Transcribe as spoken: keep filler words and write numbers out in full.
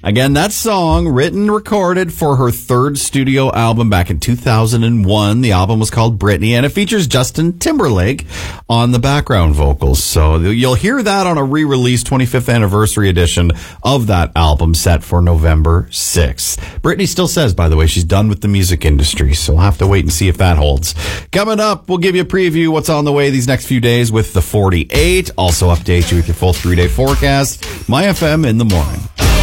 Again, that song, written, recorded for her third studio album back in two thousand one. The album was called Britney, and it features Justin Timberlake on the background vocals. So you'll hear that on a re-release twenty-fifth anniversary edition of that album set for November sixth. Britney still says, by the way, she's done with the music industry, so we'll have to wait and see if that holds. Coming up, we'll give you a preview what's on the way these next few days with the forty-eight. Also update you with your full three-day forecast. My F M in the morning.